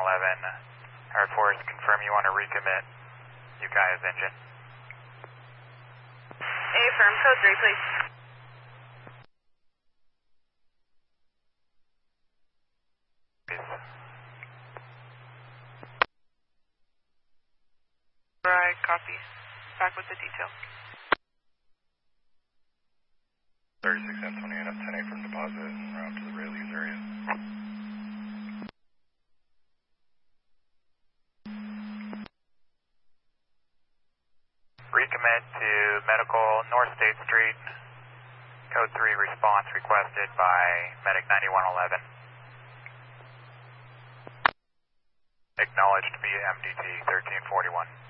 Air Force, confirm you want to recommit UKI's engine. Affirm, code 3, please. Right, copy. Back with the details. 36 and 28 up 10A from deposit and route to the rail use area. Recommit to medical North State Street. Code 3 response requested by Medic 9111. Acknowledged via MDT 1341.